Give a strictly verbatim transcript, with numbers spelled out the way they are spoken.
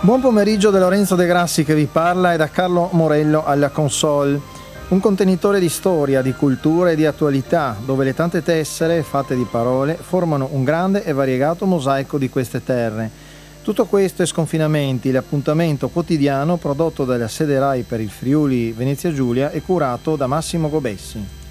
Buon pomeriggio da Lorenzo De Grassi che vi parla e da Carlo Morello alla console. Un contenitore di storia, di cultura e di attualità, dove le tante tessere, fatte di parole, formano un grande e variegato mosaico di queste terre. Tutto questo è Sconfinamenti, l'appuntamento quotidiano prodotto dalla sede RAI per il Friuli Venezia Giulia e curato da Massimo Gobessi.